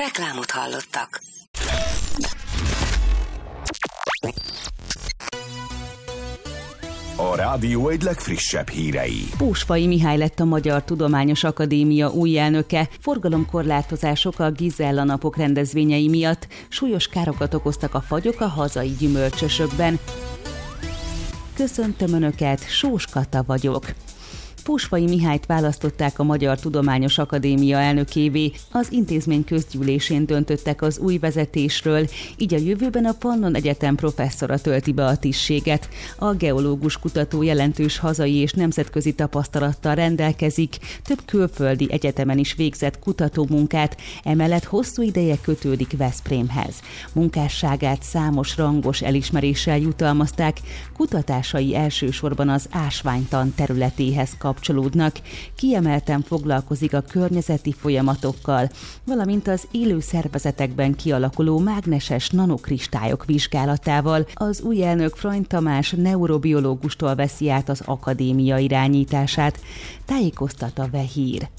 Reklámot hallottak. A rádió egy legfrissebb hírei. Pósfai Mihály lett a Magyar Tudományos Akadémia új elnöke. Forgalomkorlátozások a Gizella napok rendezvényei miatt. Súlyos károkat okoztak a fagyok a hazai gyümölcsösökben. Köszöntöm Önöket, Sós Kata vagyok. Pósfai Mihályt választották a Magyar Tudományos Akadémia elnökévé. Az intézmény közgyűlésén döntöttek az új vezetésről, így a jövőben a Pannon Egyetem professzora tölti be a tisztséget. A geológus kutató jelentős hazai és nemzetközi tapasztalattal rendelkezik, több külföldi egyetemen is végzett kutatómunkát, emellett hosszú ideje kötődik Veszprémhez. Munkásságát számos rangos elismeréssel jutalmazták, kutatásai elsősorban az ásványtan területéhez kapcsolódnak, kiemelten foglalkozik a környezeti folyamatokkal, valamint az élő szervezetekben kialakuló mágneses nanokristályok vizsgálatával. Az új elnök Frany Tamás neurobiológustól veszi át az akadémia irányítását, tájékoztat a VeHír.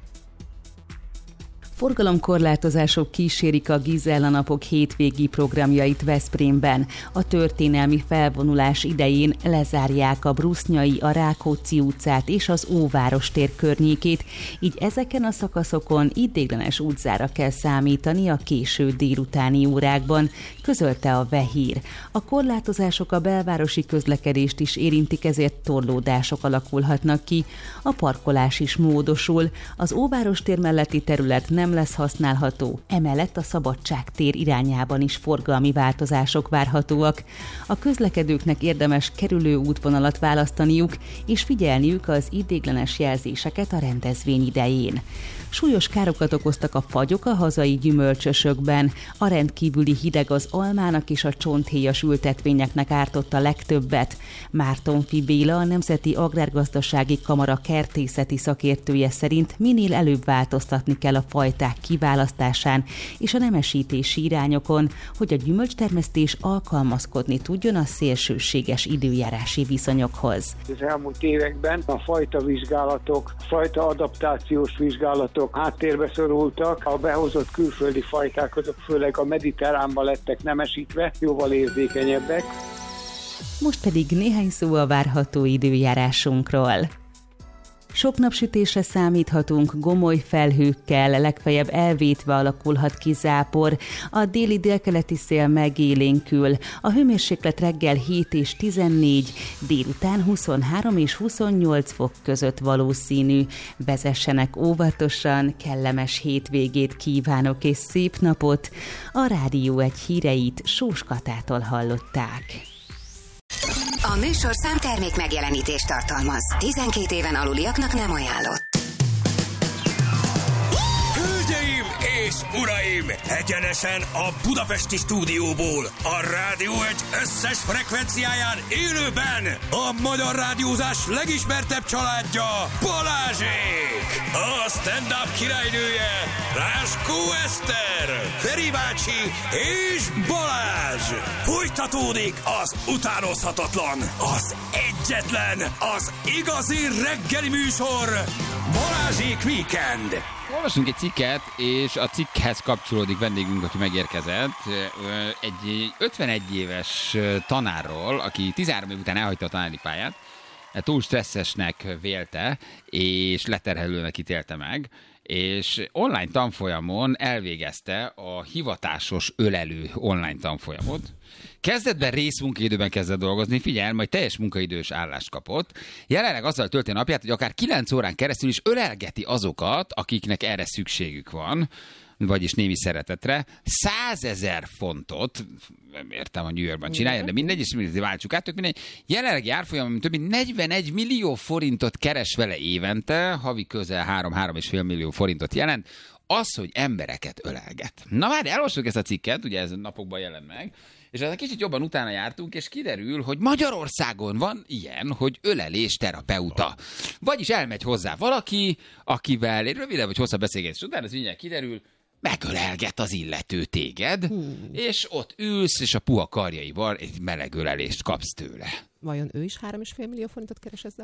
Forgalomkorlátozások kísérik a Gizella napok hétvégi programjait Veszprémben. A történelmi felvonulás idején lezárják a Brusznyai, a Rákóczi utcát és az Óvárostér környékét, így ezeken a szakaszokon ideiglenes útzára kell számítani a késő délutáni órákban, közölte a VeHír. A korlátozások a belvárosi közlekedést is érintik, ezért torlódások alakulhatnak ki. A parkolás is módosul, az Óvárostér melletti terület nem lesz használható, emellett a Szabadságtér irányában is forgalmi változások várhatóak. A közlekedőknek érdemes kerülő útvonalat választaniuk, és figyelniük az ideiglenes jelzéseket a rendezvény idején. Súlyos károkat okoztak a fagyok a hazai gyümölcsösökben. A rendkívüli hideg az almának és a csonthéjas ültetvényeknek ártott a legtöbbet. Mártonffy Béla, a Nemzeti Agrárgazdasági Kamara kertészeti szakértője szerint minél előbb változtatni kell a fajták kiválasztásán és a nemesítési irányokon, hogy a gyümölcstermesztés alkalmazkodni tudjon a szélsőséges időjárási viszonyokhoz. Az elmúlt években a fajtavizsgálatok, fajta adaptációs vizsgálatok háttérbe szorultak. A behozott külföldi fajták azok főleg a mediterránban lettek nemesítve, jóval érzékenyebbek. Most pedig néhány szó a várható időjárásunkról. Sok napsütésre számíthatunk, gomoly felhőkkel, legfeljebb elvétve alakulhat ki zápor. A déli-délkeleti szél megélénkül. A hőmérséklet reggel 7 és 14, délután 23 és 28 fok között valószínű. Vezessenek óvatosan, kellemes hétvégét kívánok és szép napot. A Rádió egy híreit Sós Katától hallották. A műsorszám termék megjelenítést tartalmaz. 12 éven aluliaknak nem ajánlott. Hölgyeim és uraim! Egyenesen a budapesti stúdióból, a Rádió egy összes frekvenciáján élőben a magyar rádiózás legismertebb családja, Balázsék! A stand-up királynője, Ráskó Eszter, Feri bácsi és Balázs! Folytatódik az utánozhatatlan, az egyetlen, az igazi reggeli műsor, Balázsék Weekend! Olvasunk egy cikket, és a cikkhez kapcsolódik vendégünk, aki megérkezett. Egy 51 éves tanárról, aki 13 év után elhagyta a tanári pályát, túl stresszesnek vélte, és leterhelőnek ítélte meg, és online tanfolyamon elvégezte a hivatásos ölelő online tanfolyamot. Kezdetben részmunkaidőben kezdett dolgozni, figyelj, majd teljes munkaidős állást kapott. Jelenleg azzal tölti a napját, hogy akár 9 órán keresztül is ölelgeti azokat, akiknek erre szükségük van, vagyis némi szeretetre. 100 000 fontot, nem értem, a New Yorkban csinálja, de mindegy, és váltsuk át, tök mindegy. Jelenlegi árfolyamon több mint 41 millió forintot keres vele évente, havi közel 3-3,5 millió forintot jelent, az, hogy embereket ölelget. Na várj, elolvassuk ezt a cikket, ugye ez a napokban jelent meg, és egy kicsit jobban utána jártunk, és kiderül, hogy Magyarországon van ilyen, hogy ölelés terapeuta. Vagyis elmegy hozzá valaki, akivel egy rövidebb vagy hosszabb beszélgetés után, ez mindjárt kiderül, megölelget az illető téged, és ott ülsz, és a puha karjaival egy meleg ölelést kapsz tőle. Vajon ő is 3,5 millió forintot keres ezzel?